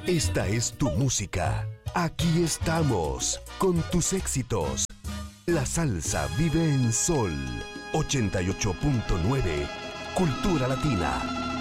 Esta es tu música. Aquí estamos, con tus éxitos. La salsa vive en Sol 88.9, Cultura Latina.